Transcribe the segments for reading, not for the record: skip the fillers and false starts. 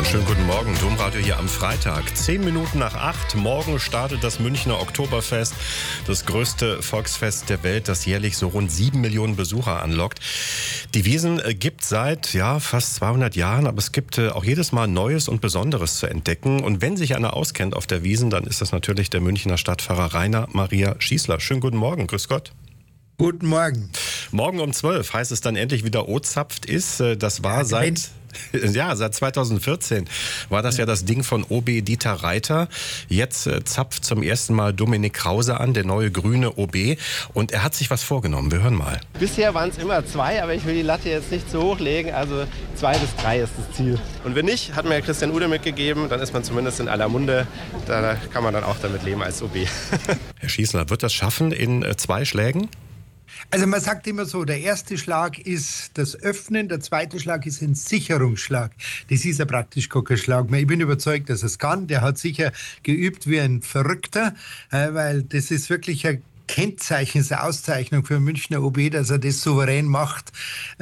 Einen schönen guten Morgen, Domradio hier am Freitag. 10 Minuten nach 8. Morgen startet das Münchner Oktoberfest, das größte Volksfest der Welt, das jährlich so rund 7 Millionen Besucher anlockt. Die Wiesn gibt seit fast 200 Jahren, aber es gibt auch jedes Mal Neues und Besonderes zu entdecken. Und wenn sich einer auskennt auf der Wiesn, dann ist das natürlich der Münchner Stadtpfarrer Rainer Maria Schießler. Schönen guten Morgen, grüß Gott. Guten Morgen. Morgen um 12 heißt es dann endlich wieder O-Zapft ist. Das war seit 2014 war das ja das Ding von OB Dieter Reiter. Jetzt zapft zum ersten Mal Dominik Krause an, der neue grüne OB. Und er hat sich was vorgenommen. Wir hören mal. Bisher waren es immer 2, aber ich will die Latte jetzt nicht zu hoch legen. Also 2 bis 3 ist das Ziel. Und wenn nicht, hat mir Christian Ude mitgegeben, dann ist man zumindest in aller Munde. Da kann man dann auch damit leben als OB. Herr Schießler, wird das schaffen in 2 Schlägen? Also man sagt immer so, der erste Schlag ist das Öffnen, der zweite Schlag ist ein Sicherungsschlag. Das ist ja praktisch kein Schlag mehr. Ich bin überzeugt, dass er es kann. Der hat sicher geübt wie ein Verrückter, weil das ist wirklich ein Kennzeichen, ist eine Auszeichnung für einen Münchner OB, dass er das souverän macht.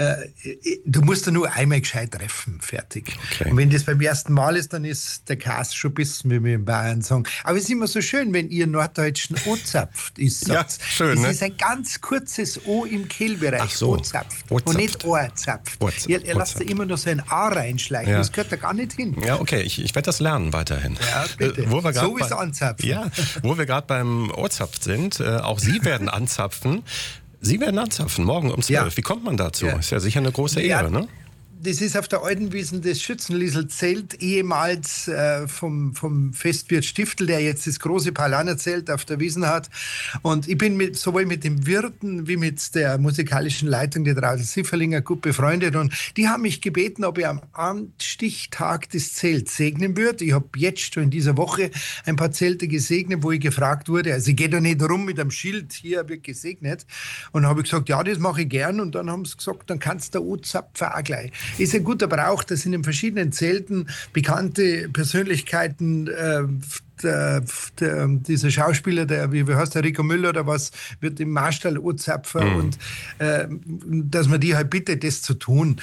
Du musst da nur einmal gescheit treffen, fertig. Okay. Und wenn das beim ersten Mal ist, dann ist der Kas schon bissen, wie wir in Bayern sagen. Aber es ist immer so schön, wenn ihr Norddeutschen O-zapft ist. Ja, schön, das ist ein ganz kurzes O im Kehlbereich. Ach so. O-zapft. Und nicht O-zapft. Ihr lasst da immer noch so ein A reinschleichen. Ja. Das gehört da gar nicht hin. Ja, okay. Ich werde das lernen weiterhin. Ja, bitte. So ist anzapfen. Ja, wo wir gerade beim O-zapft sind, auch Sie werden anzapfen. Sie werden anzapfen, morgen um 12. Ja. Wie kommt man dazu? Ja. Ist ja sicher eine große Ehre, ne? Das ist auf der alten Wiesn das Schützenliesl-Zelt, ehemals vom Festwirt Stiftel, der jetzt das große Paulaner-Zelt auf der Wiesn hat. Und ich bin sowohl mit dem Wirten wie mit der musikalischen Leitung, der Traudl Sifferlinger, gut befreundet. Und die haben mich gebeten, ob ich am Anstichtag das Zelt segnen würde. Ich habe jetzt schon in dieser Woche ein paar Zelte gesegnet, wo ich gefragt wurde. Also ich gehe da nicht rum mit einem Schild, hier wird gesegnet. Und habe ich gesagt, ja, das mache ich gern. Und dann haben sie gesagt, dann kannst du O-zapfen auch gleich. Ist ein guter Brauch, dass in den verschiedenen Zelten bekannte Persönlichkeiten, dieser Schauspieler, wie heißt der, Rico Müller oder was, wird im Marstall O-zapfen und dass man die halt bittet, das zu tun,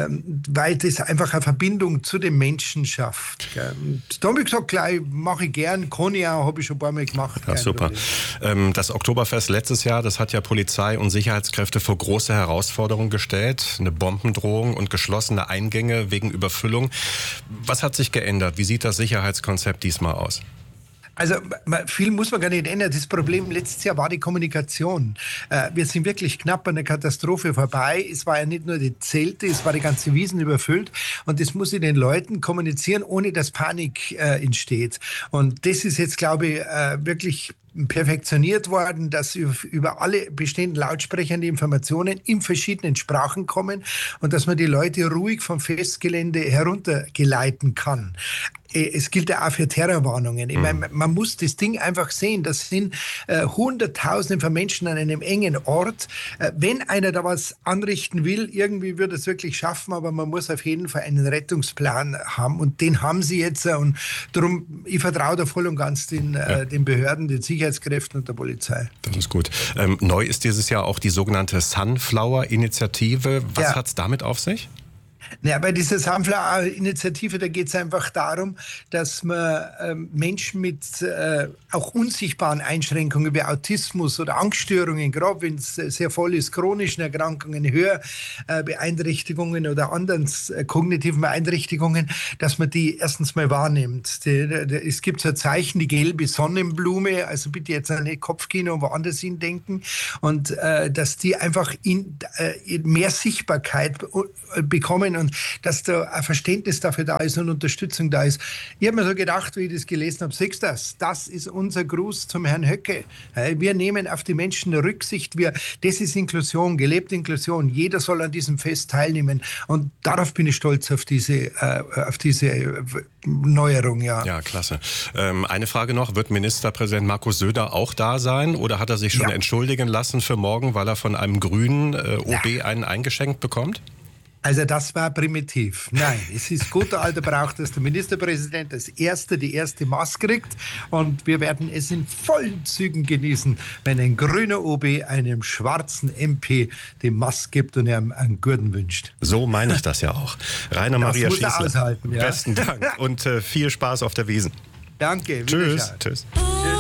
weil das einfach eine Verbindung zu den Menschen schafft. Da habe ich gesagt, gleich mache ich gern, kann ich auch, habe ich schon ein paar Mal gemacht. Ja, super. Das Oktoberfest letztes Jahr, das hat ja Polizei und Sicherheitskräfte vor große Herausforderungen gestellt, eine Bombendrohung und geschlossene Eingänge wegen Überfüllung. Was hat sich geändert? Wie sieht das Sicherheitskonzept diesmal aus? Also viel muss man gar nicht ändern. Das Problem letztes Jahr war die Kommunikation. Wir sind wirklich knapp an der Katastrophe vorbei. Es war ja nicht nur die Zelte, es war die ganze Wiesn überfüllt. Und das muss ich den Leuten kommunizieren, ohne dass Panik entsteht. Und das ist jetzt, glaube ich, wirklich perfektioniert worden, dass über alle bestehenden Lautsprecher die Informationen in verschiedenen Sprachen kommen und dass man die Leute ruhig vom Festgelände heruntergeleiten kann. Es gilt ja auch für Terrorwarnungen. Ich meine, man muss das Ding einfach sehen. Das sind Hunderttausende von Menschen an einem engen Ort. Wenn einer da was anrichten will, irgendwie wird es wirklich schaffen, aber man muss auf jeden Fall einen Rettungsplan haben. Und den haben sie jetzt. Und darum, ich vertraue da voll und ganz den Behörden, den Sicherheitskräften und der Polizei. Das ist gut. Neu ist dieses Jahr auch die sogenannte Sunflower-Initiative. Was hat's damit auf sich? Ja, bei dieser Sunflower-Initiative, da geht es einfach darum, dass man Menschen mit auch unsichtbaren Einschränkungen wie Autismus oder Angststörungen, gerade wenn es sehr voll ist, chronischen Erkrankungen, Hörbeeinträchtigungen oder anderen kognitiven Beeinträchtigungen, dass man die erstens mal wahrnimmt. Es gibt so ein Zeichen, die gelbe Sonnenblume, also bitte jetzt an nicht Kopfkino und woanders hindenken, und dass die einfach mehr Sichtbarkeit bekommen und dass da ein Verständnis dafür da ist und Unterstützung da ist. Ich habe mir so gedacht, wie ich das gelesen habe, siehst du das ist unser Gruß zum Herrn Höcke. Wir nehmen auf die Menschen Rücksicht. Das ist Inklusion, gelebte Inklusion. Jeder soll an diesem Fest teilnehmen. Und darauf bin ich stolz, auf diese Neuerung. Ja, klasse. Eine Frage noch, wird Ministerpräsident Markus Söder auch da sein oder hat er sich schon entschuldigen lassen für morgen, weil er von einem grünen OB einen eingeschenkt bekommt? Also das war primitiv. Nein, es ist guter alter Brauch, dass der Ministerpräsident die erste Maske kriegt. Und wir werden es in vollen Zügen genießen, wenn ein grüner OB einem schwarzen MP die Maske gibt und ihm einen Gurten wünscht. So meine ich das ja auch. Rainer Maria muss er Schießler, aushalten, ja. besten Dank und viel Spaß auf der Wiesn. Danke. Tschüss. Wiederschauen. Tschüss. Tschüss.